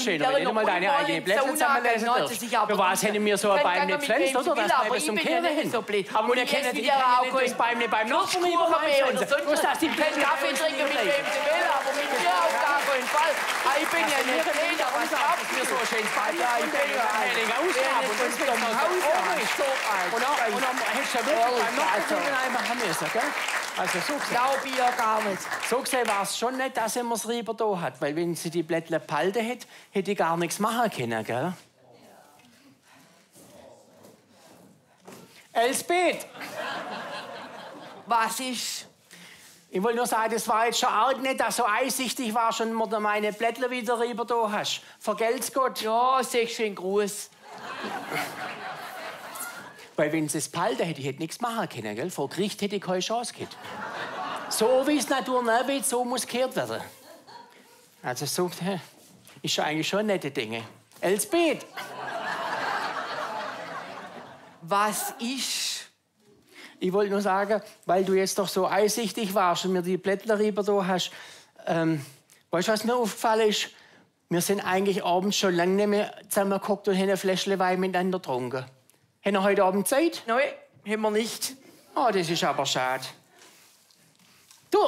schöner, wenn du mal deine eigenen Blätter zusammenlesen darfst. Für was hätten wir so ein Bein nicht pflanzt, oder? Dass man etwas zum Kehren hin. Aber wir können das Bein nicht beim Nachbarn überpflanzen. Du musst das die Blätter Kaffee trinken, mit wem sie will, aber mit mir auf gar keinen Fall. Ich bin ja nicht jeder, was habt mir so ein schönes Bein. Ich bin ja ein Ausgabe. Und das wird noch Haus ist. Und dann hättest du ja wirklich beim Nachbarn einfach haben müssen, gell? Also so gesehen. Glaube ich ja gar nicht. So gesehen war es schon nicht, dass er es lieber da hat. Weil wenn sie die Blätter behalten hätte, hätte ich gar nichts machen können, gell? Elsbeth! Was ist? Ich wollte nur sagen, das war jetzt schon arg nicht, dass so einsichtig war, schon mal meine Blätter wieder rüber da hast. Vergelt's Gott. Ja, sag schön Gruß. Weil wenn sie es behalten hätte, ich hätte nichts machen können, gell? Vor Gericht hätte ich keine Chance gehabt. So wie es Natur nicht will, so muss gekehrt werden. Also so ist schon eigentlich schon nette Dinge. Elsbeth! Was ist? Ich wollte nur sagen, weil du jetzt doch so einsichtig warst und mir die Blätter rüber da hast, weißt du, was mir aufgefallen ist? Wir sind eigentlich abends schon lange nicht mehr zusammengeguckt und haben ein Fläschchen Wein miteinander getrunken. Haben wir heute Abend Zeit? Nein, haben wir nicht. Oh, das ist aber schade. Du!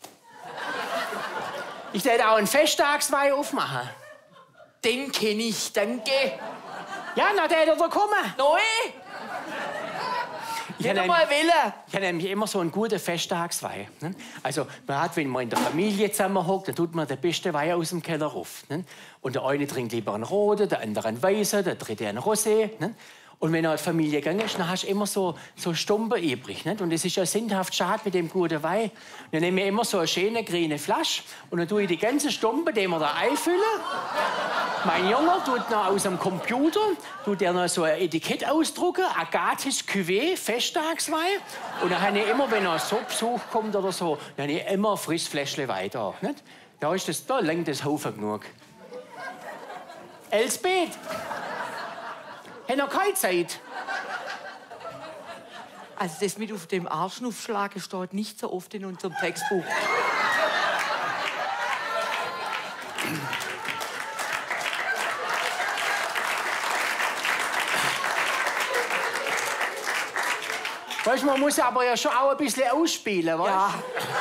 Ich werde auch einen Festtagswein aufmachen. Den kenne ich, danke. Ja, na, der wird kommen. Nein! Ich hätte mal wollen. Ich habe nämlich immer so einen guten Festtagswein. Ne? Also, man hat, wenn man in der Familie zusammenhockt, dann tut man den besten Wein aus dem Keller rauf. Ne? Und der eine trinkt lieber einen roten, der andere einen weißen, der dritte einen Rosé. Ne? Und wenn er in die Familie gegangen ist, dann hast du immer so Stumpen übrig. Nicht? Und das ist ja sinnhaft schade mit dem guten Wein. Dann nehme ich immer so eine schöne grüne Flasche und dann tue ich die ganzen Stumpen, die wir da einfüllen. Mein Junge tut noch aus dem Computer, tut der noch so ein Etikett ausdrucken, Agathis Cuvée, Festtagswein. Und dann habe ich immer, wenn er so Besuch kommt oder so, dann habe ich immer ein frisches Fläschchen Wein da. Nicht? Da lenkt das Haufen genug. Elsbeth! Hat noch keine Zeit. Also das mit auf dem Arschnuffschlagen steht nicht so oft in unserem Textbuch. Weißt du, man muss aber ja schon auch ein bisschen ausspielen, weißt? Ja.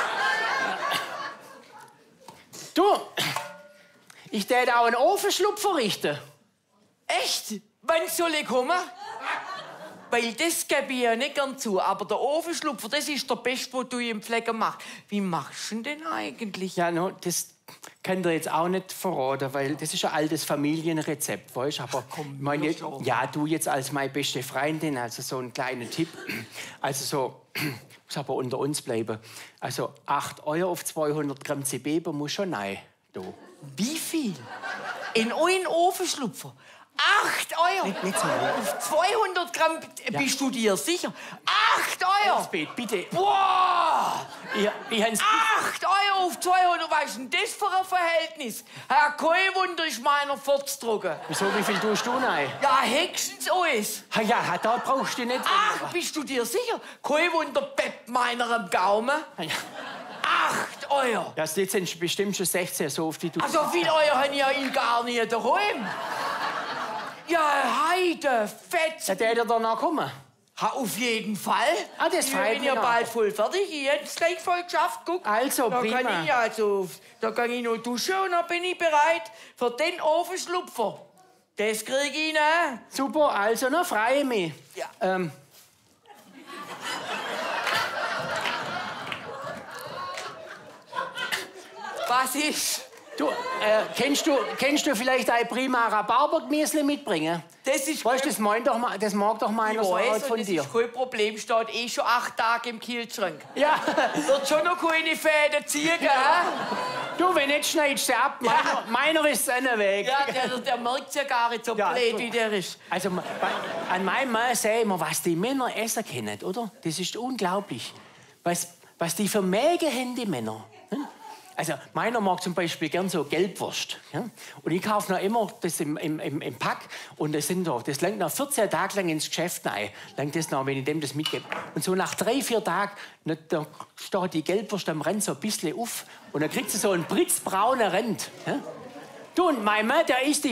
Du, ich täte auch einen Ofenschlupf verrichten. Echt? Wann soll ich kommen? Weil das gebe ich ja nicht gern zu. Aber der Ofenschlupfer, das ist der Beste, den du im Pfleger machst. Wie machst du denn eigentlich? Ja, no, das kann dir jetzt auch nicht verraten, weil das ist ein altes Familienrezept, weißt du? Aber komm, meine, ja, du jetzt als meine beste Freundin, also so ein kleiner Tipp. Also so, muss aber unter uns bleiben. Also 8 € auf 200 Gramm Zwiebeln muss schon rein. Du. Wie viel? In einen Ofenschlupfer? 8 €? Nicht so. Auf 200 Gramm bist du dir sicher? 8 €? Elsbeth, bitte. Boah! Ich 8 € auf 200, was ist denn das für ein Verhältnis? Herr, kein Wunder, ist meiner fortzudrucken. Wieso, wie viel tust du rein? Ja, höchstens alles. Ja, da brauchst du nicht. Ach, bist du dir sicher? Kein Wunder, Pep meiner am Gaumen. Ja. 8 €. Das sind bestimmt schon 16, so oft wie du. Also viel Euro habe ich ja gar nicht daheim. Ja, Heide, fett. Ja, der da noch kommen. Ha, auf jeden Fall. Ah, das ich freut bin mich ja noch. bald voll fertig. Ich hätte es gleich voll geschafft. Guck, Also, da prima. kann ich noch duschen und dann bin ich bereit für den Ofenschlupfer. Das krieg ich noch. Super, also, noch freue ich mich. Ja. Was ist? Du, kennst du vielleicht ein prima Rhabarbergemüsli mitbringen? Das ist Weißt du, das mag doch meiner so weiß, von das dir. ist kein Problem, steht eh schon 8 Tage im Kühlschrank. Ja. Wird schon noch keine Fäden ziehen, gell? Du, wenn nicht, schneidest du ab. Ja. Meiner ist seiner Weg. Ja, der merkt ja gar nicht so blöd, wie der ist. Also, an meinem Mann sehe ich immer, was die Männer essen können, oder? Das ist unglaublich. Was die für Mägen haben, die Männer. Hm? Also, meiner mag zum Beispiel gern so Gelbwurst. Ja? Und ich kaufe noch immer das im Pack. Und das langt noch 14 Tage lang ins Geschäft rein. Langt das noch, wenn ich dem das mitgebe. Und so nach 3-4 Tagen, da steht die Gelbwurst am Rand so ein bisschen auf. Und dann kriegt sie so einen britzbraunen Rand. Ja? Du, und mein Mann, der isst die